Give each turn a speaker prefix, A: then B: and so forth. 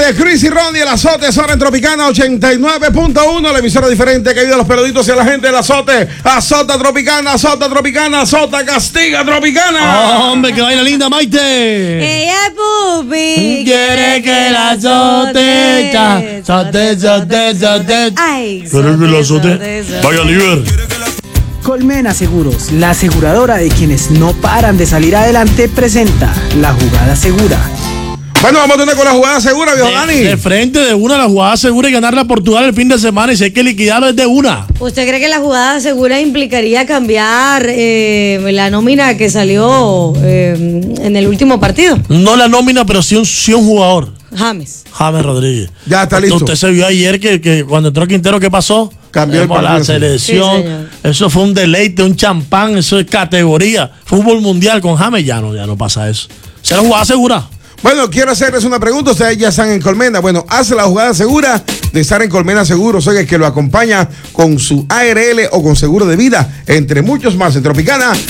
A: de Chris y Ronnie, el azote, zona en Tropicana 89.1, la emisora diferente que ayuda a los peluditos y a la gente del azote. Azota Tropicana, azota Tropicana, azota castiga Tropicana.
B: Hombre, que baila linda, Maite.
C: Ella pupi
B: quiere que la azote. Sote.
C: Ay,
B: Quiere que la azote. Vaya libre.
D: Colmena Seguros, la aseguradora de quienes no paran de salir adelante, presenta La Jugada Segura.
A: Bueno, vamos a tener con la jugada segura, viejo Dani.
B: De frente, de una, la jugada segura y ganarla a Portugal el fin de semana. Y si hay que liquidarlo, es de una.
C: ¿Usted cree que la jugada segura implicaría cambiar la nómina que salió en el último partido?
B: No la nómina, pero sí un jugador.
C: James
B: Rodríguez.
A: Ya está listo.
B: Usted se vio ayer que cuando entró Quintero, ¿qué pasó?
A: Cambió el partido.
B: La selección.
C: Sí, señor.
B: Eso fue un deleite, un champán. Eso es categoría. Fútbol mundial con James. Ya no pasa eso. ¿Será jugada segura?
A: Bueno, quiero hacerles una pregunta. Ustedes ya están en Colmena. Bueno, hace la jugada segura de estar en Colmena Seguro. Soy el que lo acompaña con su ARL o con seguro de vida, entre muchos más. En Tropicana